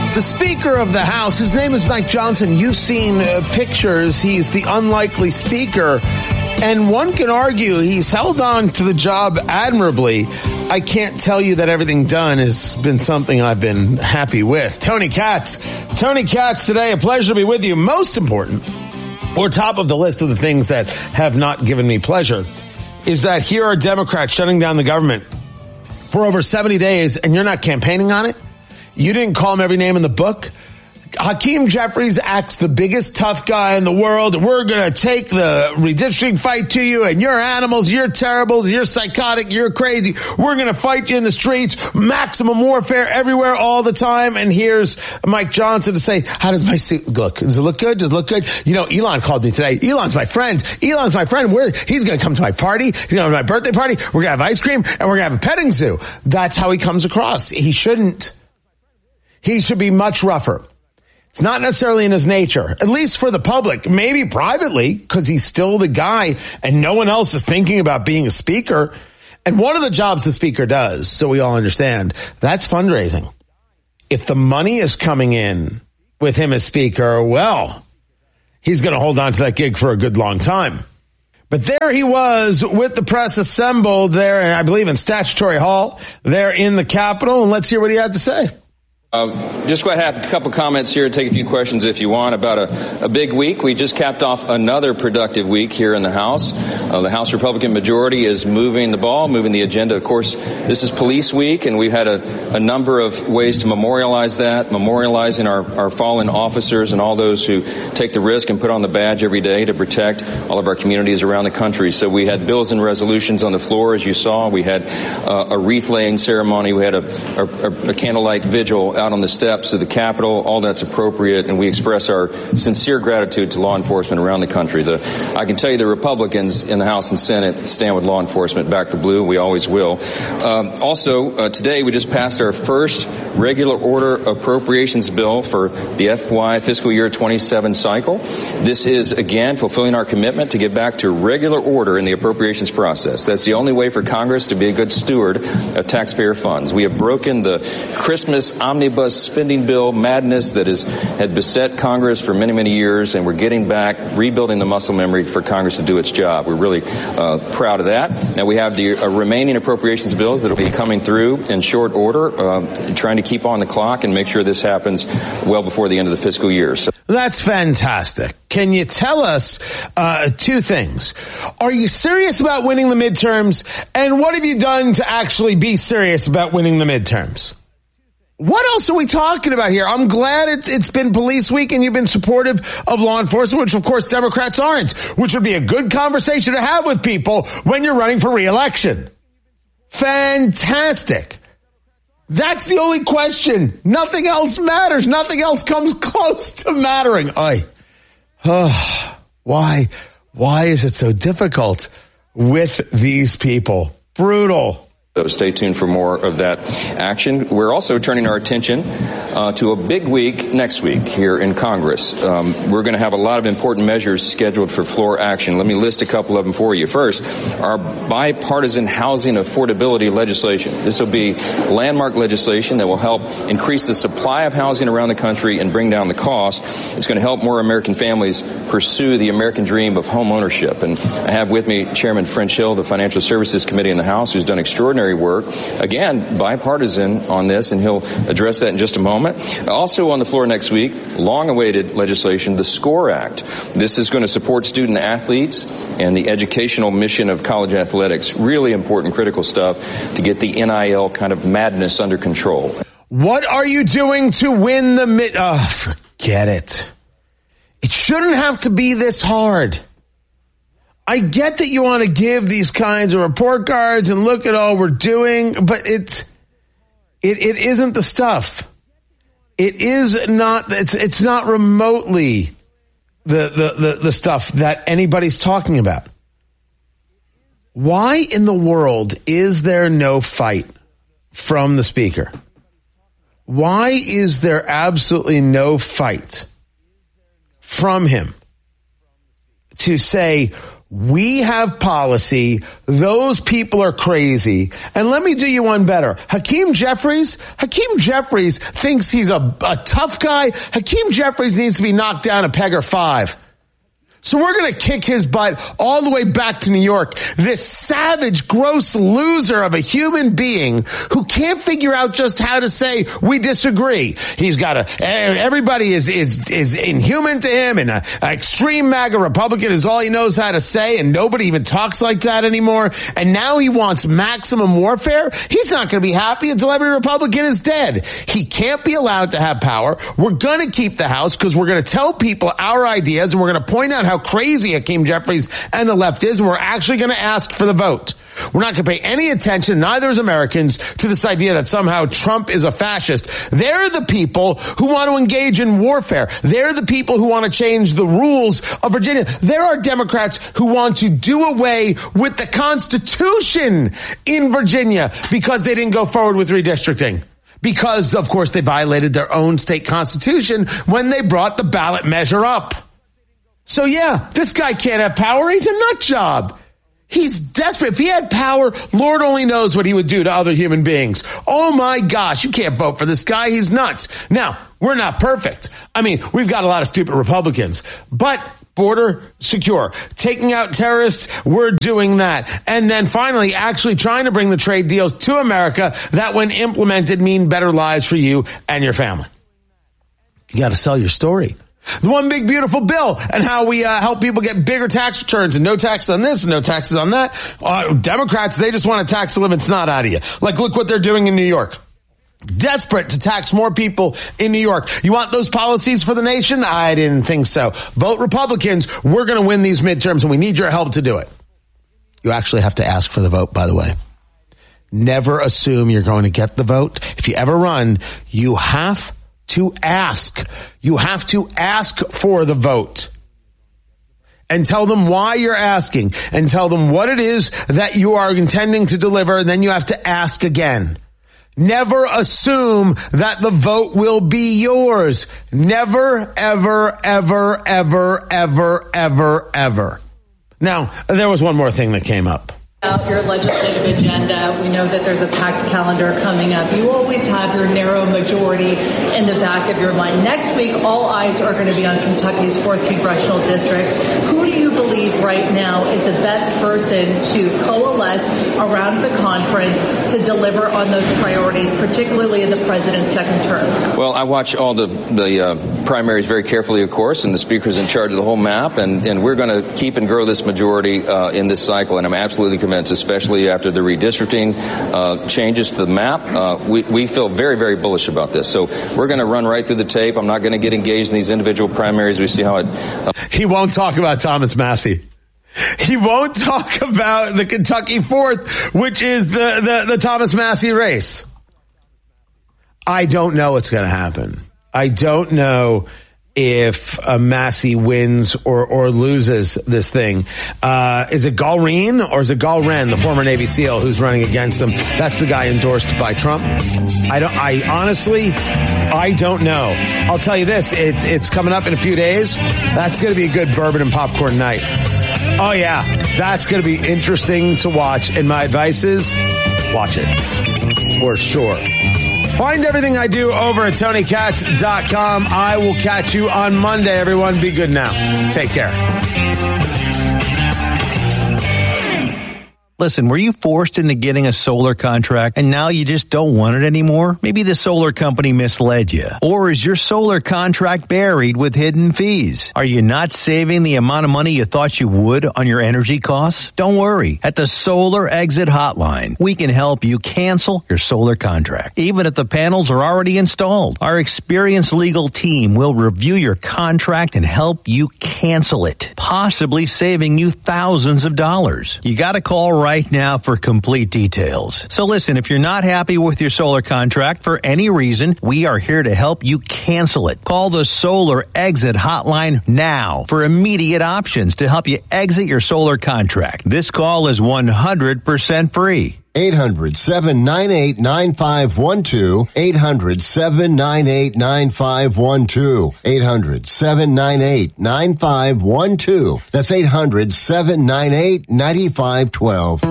The Speaker of the House, his name is Mike Johnson. You've seen pictures. He's the unlikely Speaker. And one can argue he's held on to the job admirably. I can't tell you that everything done has been something I've been happy with. Tony Katz. Tony Katz today, a pleasure to be with you. Most important, or top of the list of the things that have not given me pleasure, is that here are Democrats shutting down the government for over 70 days, and you're not campaigning on it? You didn't call him every name in the book? Hakeem Jeffries acts the biggest tough guy in the world. We're going to take the redistricting fight to you, and you're animals, you're terrible, you're psychotic, you're crazy. We're going to fight you in the streets, maximum warfare everywhere all the time. And here's Mike Johnson to say, how does my suit look? Does it look good? Does it look good? You know, Elon called me today. Elon's my friend. He's going to come to my party. He's going to come to my birthday party. We're going to have ice cream, and we're going to have a petting zoo. That's how he comes across. He shouldn't. He should be much rougher. It's not necessarily in his nature, at least for the public, maybe privately, because he's still the guy and no one else is thinking about being a speaker. And one of the jobs the speaker does, so we all understand, that's fundraising. If the money is coming in with him as speaker, well, he's going to hold on to that gig for a good long time. But there he was with the press assembled there, I believe in Statutory Hall, there in the Capitol. And let's hear what he had to say. Just going to have a couple comments here, take a few questions if you want about a big week. We just capped off another productive week here in the House. The House Republican majority is moving the ball, moving the agenda. Of course, this is Police Week, and we've had a number of ways to memorialize that, memorializing our fallen officers and all those who take the risk and put on the badge every day to protect all of our communities around the country. So we had bills and resolutions on the floor, as you saw. We had a wreath-laying ceremony. We had a candlelight vigil out on the steps of the Capitol. All that's appropriate, and we express our sincere gratitude to law enforcement around the country. I can tell you the Republicans in the House and Senate stand with law enforcement, back the blue. We always will. Today we just passed our first regular order appropriations bill for the FY fiscal year 27 cycle. This is, again, fulfilling our commitment to get back to regular order in the appropriations process. That's the only way for Congress to be a good steward of taxpayer funds. We have broken the Christmas omnibus spending bill madness that had beset Congress for many, many years, and we're getting back, rebuilding the muscle memory for Congress to do its job. We're really proud of that. Now we have the remaining appropriations bills that will be coming through in short order, trying to keep on the clock and make sure this happens well before the end of the fiscal year. So that's fantastic. Can you tell us two things? Are you serious about winning the midterms? And what have you done to actually be serious about winning the midterms? What else are we talking about here? I'm glad it's been Police Week and you've been supportive of law enforcement, which of course Democrats aren't, which would be a good conversation to have with people when you're running for re-election. Fantastic. That's the only question. Nothing else matters. Nothing else comes close to mattering. Why is it so difficult with these people? Brutal. So stay tuned for more of that action. We're also turning our attention to a big week next week here in Congress. We're going to have a lot of important measures scheduled for floor action. Let me list a couple of them for you. First, our bipartisan housing affordability legislation. This will be landmark legislation that will help increase the supply of housing around the country and bring down the cost. It's going to help more American families pursue the American dream of home ownership. And I have with me Chairman French Hill, the Financial Services Committee in the House, who's done extraordinary work, again, bipartisan on this, and he'll address that in just a moment. Also on the floor next week, long-awaited legislation, the SCORE Act. This is going to support student athletes and the educational mission of college athletics. Really important, critical stuff to get the NIL kind of madness under control. What are you doing to win the forget it. It shouldn't have to be this hard. I get that you want to give these kinds of report cards and look at all we're doing, but it isn't the stuff. It is not. It's not remotely the stuff that anybody's talking about. Why in the world is there no fight from the speaker? Why is there absolutely no fight from him to say, We have policy. Those people are crazy. And let me do you one better. Hakeem Jeffries thinks he's a tough guy. Hakeem Jeffries needs to be knocked down a peg or 5. So we're going to kick his butt all the way back to New York. This savage, gross loser of a human being who can't figure out just how to say we disagree. He's got everybody is inhuman to him, and an extreme MAGA Republican is all he knows how to say, and nobody even talks like that anymore. And now he wants maximum warfare. He's not going to be happy until every Republican is dead. He can't be allowed to have power. We're going to keep the House because we're going to tell people our ideas, and we're going to point out how crazy Hakeem Jeffries and the left is, and we're actually going to ask for the vote. We're not going to pay any attention, neither as Americans, to this idea that somehow Trump is a fascist. They're the people who want to engage in warfare. They're the people who want to change the rules of Virginia. There are Democrats who want to do away with the Constitution in Virginia because they didn't go forward with redistricting. Because, of course, they violated their own state constitution when they brought the ballot measure up. So yeah, this guy can't have power. He's a nut job. He's desperate. If he had power, Lord only knows what he would do to other human beings. Oh my gosh, you can't vote for this guy. He's nuts. Now, we're not perfect. I mean, we've got a lot of stupid Republicans, but border secure, taking out terrorists, we're doing that. And then finally, actually trying to bring the trade deals to America that when implemented mean better lives for you and your family. You got to sell your story. The one big beautiful bill and how we help people get bigger tax returns and no taxes on this and no taxes on that. Democrats, they just want to tax the living snot out of you. Like, look what they're doing in New York. Desperate to tax more people in New York. You want those policies for the nation? I didn't think so. Vote Republicans. We're going to win these midterms and we need your help to do it. You actually have to ask for the vote, by the way. Never assume you're going to get the vote. If you ever run, you have to ask. You have to ask for the vote. And tell them why you're asking. And tell them what it is that you are intending to deliver. And then you have to ask again. Never assume that the vote will be yours. Never, ever, ever, ever, ever, ever, ever. Now, there was one more thing that came up. Your legislative agenda. We know that there's a packed calendar coming up. You always have your narrow majority in the back of your mind. Next week, all eyes are going to be on Kentucky's 4th Congressional District. Who do you believe right now is the best person to coalesce around the conference to deliver on those priorities, particularly in the president's second term? Well, I watch all the primaries very carefully, of course, and the speaker's in charge of the whole map, and we're going to keep and grow this majority in this cycle, and I'm absolutely convinced, especially after the redistricting changes to the map. We feel very, very bullish about this. So we're going to run right through the tape. I'm not going to get engaged in these individual primaries. We see how it... He won't talk about Thomas Massie. He won't talk about the Kentucky 4th, which is the Thomas Massie race. I don't know what's going to happen. I don't know if Massie wins or loses this thing. Is it Galreen or is it Galren, the former Navy SEAL who's running against him? That's the guy endorsed by Trump. I honestly don't know. I'll tell you this, it's coming up in a few days. That's going to be a good bourbon and popcorn night. Oh yeah, that's going to be interesting to watch. And my advice is, watch it. For sure. Find everything I do over at TonyKatz.com. I will catch you on Monday, everyone. Be good now. Take care. Listen, were you forced into getting a solar contract and now you just don't want it anymore? Maybe the solar company misled you. Or is your solar contract buried with hidden fees? Are you not saving the amount of money you thought you would on your energy costs? Don't worry. At the Solar Exit Hotline, we can help you cancel your solar contract, even if the panels are already installed. Our experienced legal team will review your contract and help you cancel it, possibly saving you thousands of dollars. You got to call right now for complete details. So listen, if you're not happy with your solar contract for any reason, we are here to help you cancel it. Call the Solar Exit Hotline now for immediate options to help you exit your solar contract. This call is 100% free. 800-798-9512. 800-798-9512. 800-798-9512. That's 800-798-9512.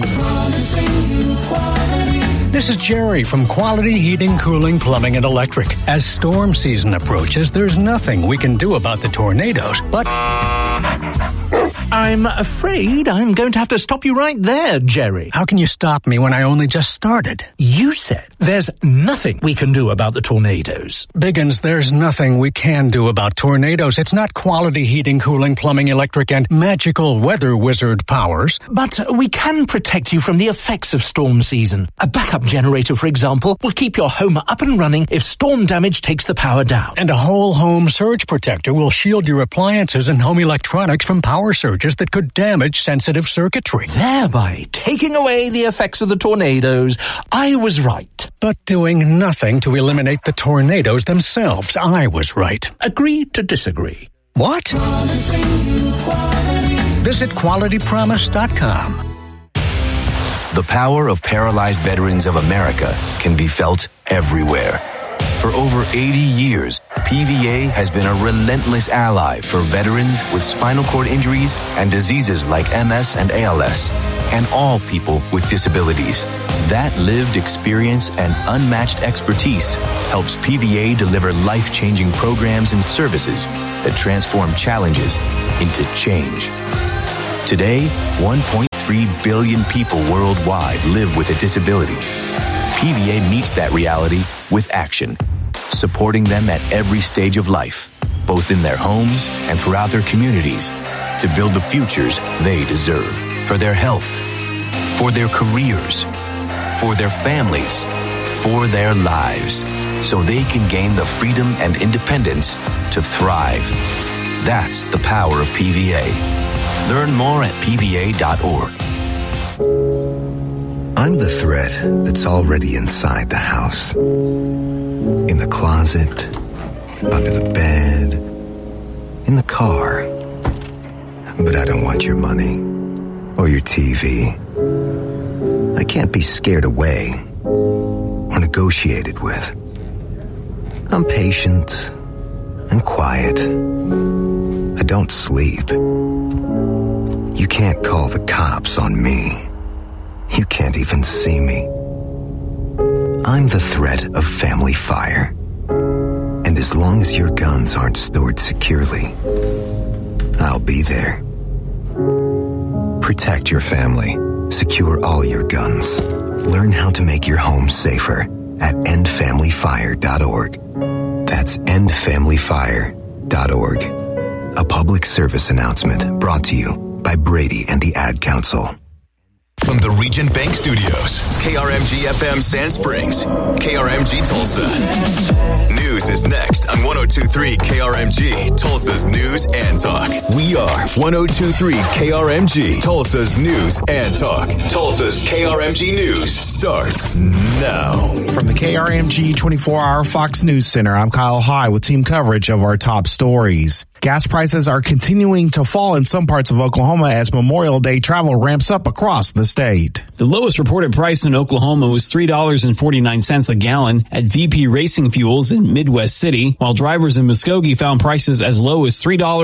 This is Jerry from Quality Heating, Cooling, Plumbing, and Electric. As storm season approaches, there's nothing we can do about the tornadoes, but I'm afraid I'm going to have to stop you right there, Jerry. How can you stop me when I only just started? You said there's nothing we can do about the tornadoes. Biggins, there's nothing we can do about tornadoes. It's not Quality Heating, Cooling, Plumbing, Electric, and magical weather wizard powers. But we can protect you from the effects of storm season. A backup generator, for example, will keep your home up and running if storm damage takes the power down. And a whole home surge protector will shield your appliances and home electronics from power surges that could damage sensitive circuitry, thereby taking away the effects of the tornadoes. I was right. But doing nothing to eliminate the tornadoes themselves, I was right. Agree to disagree. What? Visit QualityPromise.com. The power of Paralyzed Veterans of America can be felt everywhere. For over 80 years, PVA has been a relentless ally for veterans with spinal cord injuries and diseases like MS and ALS, and all people with disabilities. That lived experience and unmatched expertise helps PVA deliver life-changing programs and services that transform challenges into change. Today, 1.3 billion people worldwide live with a disability. PVA meets that reality with action, supporting them at every stage of life, both in their homes and throughout their communities, to build the futures they deserve for their health, for their careers, for their families, for their lives, so they can gain the freedom and independence to thrive. That's the power of PVA. Learn more at PVA.org. I'm the thread that's already inside the house. In the closet, under the bed, in the car. But I don't want your money or your TV. I can't be scared away or negotiated with. I'm patient and quiet. I don't sleep. You can't call the cops on me. You can't even see me. I'm the threat of family fire. And as long as your guns aren't stored securely, I'll be there. Protect your family. Secure all your guns. Learn how to make your home safer at endfamilyfire.org. That's endfamilyfire.org. A public service announcement brought to you by Brady and the Ad Council. From the Regent Bank Studios, KRMG FM Sand Springs, KRMG Tulsa. News is next on 102.3 KRMG, Tulsa's News and Talk. We are 102.3 KRMG, Tulsa's News and Talk. Tulsa's KRMG News starts now. From the KRMG 24-hour Fox News Center, I'm Kyle High with team coverage of our top stories. Gas prices are continuing to fall in some parts of Oklahoma as Memorial Day travel ramps up across the state. The lowest reported price in Oklahoma was $3.49 a gallon at VP Racing Fuels in Midwest City, while drivers in Muskogee found prices as low as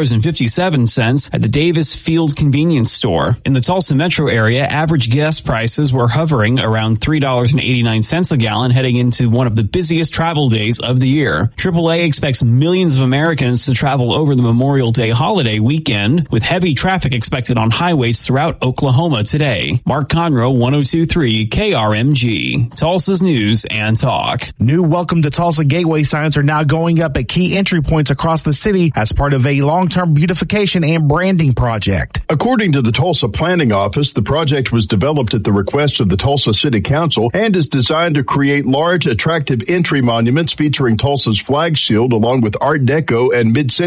$3.57 at the Davis Field Convenience Store. In the Tulsa metro area, average gas prices were hovering around $3.89 a gallon heading into one of the busiest travel days of the year. AAA expects millions of Americans to travel over the Memorial Day holiday weekend, with heavy traffic expected on highways throughout Oklahoma today. Mark Conroe, 102.3 KRMG, Tulsa's News and Talk. New Welcome to Tulsa Gateway signs are now going up at key entry points across the city as part of a long-term beautification and branding project. According to the Tulsa Planning Office, the project was developed at the request of the Tulsa City Council and is designed to create large, attractive entry monuments featuring Tulsa's flag shield along with Art Deco and mid-century inspired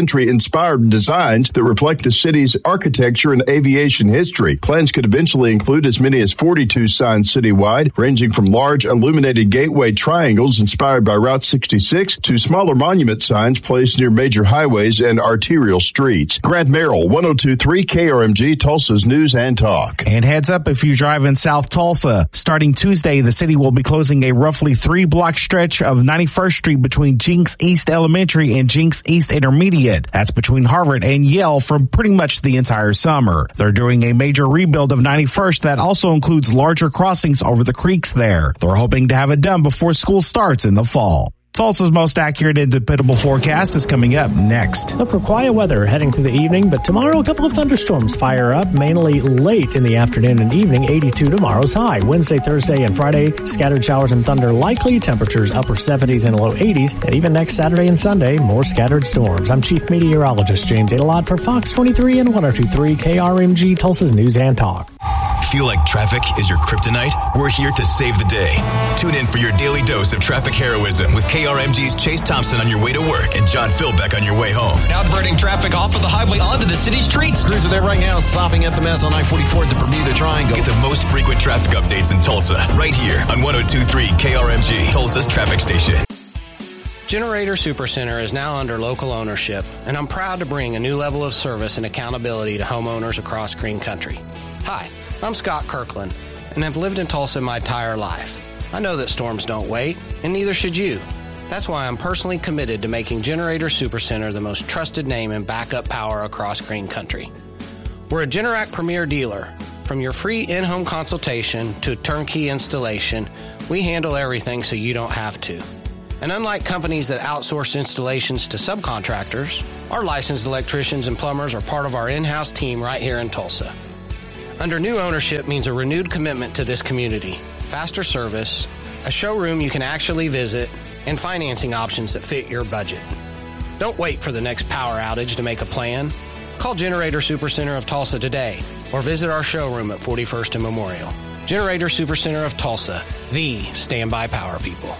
inspired designs that reflect the city's architecture and aviation history. Plans could eventually include as many as 42 signs citywide, ranging from large illuminated gateway triangles inspired by Route 66 to smaller monument signs placed near major highways and arterial streets. Grant Merrill, 102.3 KRMG, Tulsa's News and Talk. And heads up if you drive in South Tulsa. Starting Tuesday, the city will be closing a roughly 3-block stretch of 91st Street between Jinks East Elementary and Jinks East Intermediate. That's between Harvard and Yale for pretty much the entire summer. They're doing a major rebuild of 91st that also includes larger crossings over the creeks there. They're hoping to have it done before school starts in the fall. Tulsa's most accurate and dependable forecast is coming up next. Look for quiet weather heading through the evening, but tomorrow a couple of thunderstorms fire up, mainly late in the afternoon and evening. 82 tomorrow's high. Wednesday, Thursday, and Friday, scattered showers and thunder likely. Temperatures upper 70s and low 80s. And even next Saturday and Sunday, more scattered storms. I'm Chief Meteorologist James Adelot for Fox 23 and 102.3 KRMG, Tulsa's News and Talk. Feel like traffic is your kryptonite? We're here to save the day. Tune in for your daily dose of traffic heroism with KRMG's Chase Thompson on your way to work and John Philbeck on your way home. Now diverting traffic off of the highway onto the city streets. Crews are there right now, stopping at the mess on I-44 at the Bermuda Triangle. Get the most frequent traffic updates in Tulsa, right here on 102.3 KRMG, Tulsa's traffic station. Generator Supercenter is now under local ownership, and I'm proud to bring a new level of service and accountability to homeowners across Green Country. Hi, I'm Scott Kirkland, and have lived in Tulsa my entire life. I know that storms don't wait, and neither should you. That's why I'm personally committed to making Generator Supercenter the most trusted name in backup power across Green Country. We're a Generac Premier dealer. From your free in-home consultation to turnkey installation, we handle everything so you don't have to. And unlike companies that outsource installations to subcontractors, our licensed electricians and plumbers are part of our in-house team right here in Tulsa. Under new ownership means a renewed commitment to this community, faster service, a showroom you can actually visit, and financing options that fit your budget. Don't wait for the next power outage to make a plan. Call Generator Supercenter of Tulsa today or visit our showroom at 41st and Memorial. Generator Supercenter of Tulsa, the standby power people.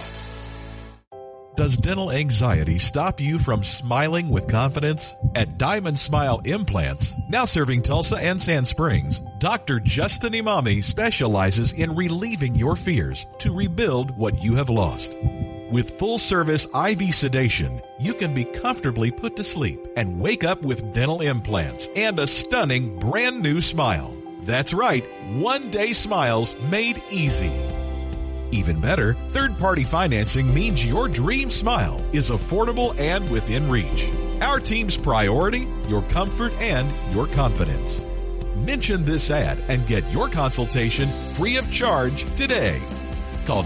Does dental anxiety stop you from smiling with confidence? At Diamond Smile Implants, now serving Tulsa and Sand Springs, Dr. Justin Imami specializes in relieving your fears to rebuild what you have lost. With full-service IV sedation, you can be comfortably put to sleep and wake up with dental implants and a stunning brand new smile. That's right, one-day smiles made easy. Even better, third-party financing means your dream smile is affordable and within reach. Our team's priority, your comfort and your confidence. Mention this ad and get your consultation free of charge today. Call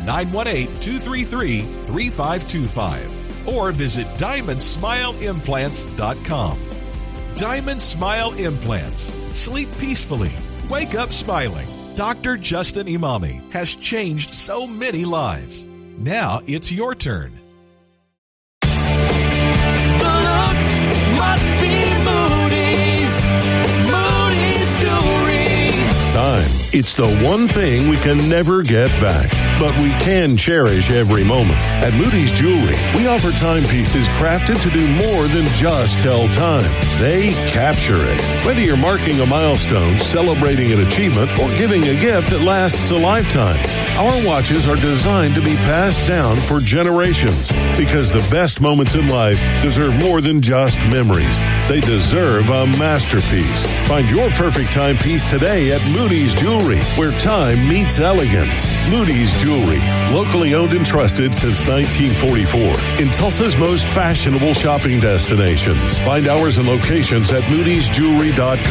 918-233-3525 or visit DiamondSmileImplants.com. Diamond Smile Implants. Sleep peacefully. Wake up smiling. Dr. Justin Imami has changed so many lives. Now it's your turn. The look must be Moody's. Moody's Jewelry. Time. It's the one thing we can never get back, but we can cherish every moment. At Moody's Jewelry, we offer timepieces crafted to do more than just tell time. They capture it. Whether you're marking a milestone, celebrating an achievement, or giving a gift that lasts a lifetime, our watches are designed to be passed down for generations because the best moments in life deserve more than just memories. They deserve a masterpiece. Find your perfect timepiece today at Moody's Jewelry, where time meets elegance. Moody's Jewelry, locally owned and trusted since 1944 in Tulsa's most fashionable shopping destinations. Find hours and locations at moodysjewelry.com.